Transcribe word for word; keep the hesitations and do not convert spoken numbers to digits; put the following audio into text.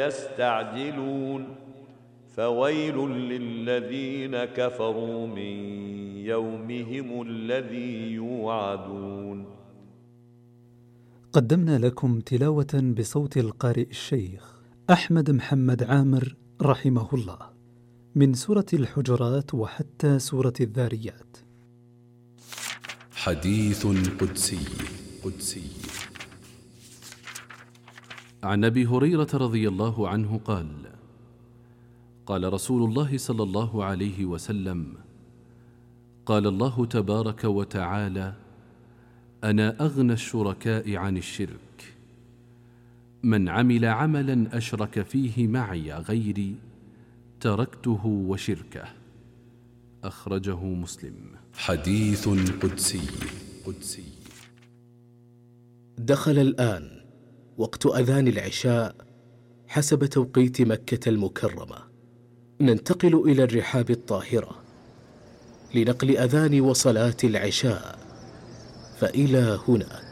يستعجلون فويل للذين كفروا من يومهم الذي يوعدون. قدمنا لكم تلاوة بصوت القارئ الشيخ أحمد محمد عامر رحمه الله من سورة الحجرات وحتى سورة الذاريات. حديث قدسي قدسي عن أبي هريرة رضي الله عنه قال: قال رسول الله صلى الله عليه وسلم: قال الله تبارك وتعالى: أنا أغنى الشركاء عن الشرك، من عمل عملا أشرك فيه معي غيري تركته وشركه. أخرجه مسلم. حديث قدسي قدسي دخل الآن وقت أذان العشاء حسب توقيت مكة المكرمة. ننتقل إلى الرحاب الطاهرة لنقل أذان وصلاة العشاء، فإلى هنا